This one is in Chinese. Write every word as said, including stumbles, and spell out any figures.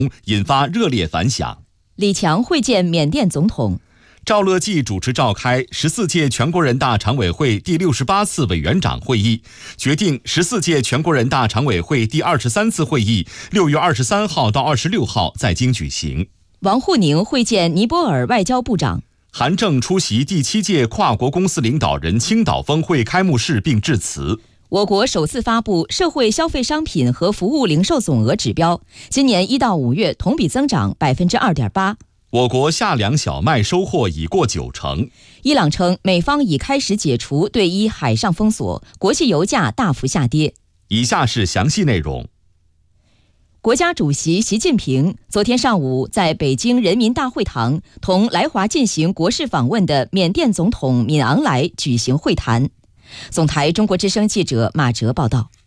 引发热烈反响。 李强会见缅甸总统。 赵乐际主持召开十四届全国人大常委会第六十八次委员长会议，决定十四届全国人大常委会第二十三次会议六月二十三号到二十六号在京举行。 王沪宁会见尼泊尔外交部长。 韩正出席第七届跨国公司领导人青岛峰会开幕式并致辞。 我国首次发布社会消费商品和服务零售总额指标，今年一到五月同比增长百分之二点八。 我国夏粮小麦收获已过九成。 伊朗称美方已开始解除对伊海上封锁，国际油价大幅下跌。 以下是详细内容。 国家主席习近平昨天上午在北京人民大会堂同来华进行国事访问的缅甸总统敏昂莱举行会谈。总台中国之声记者马哲报道。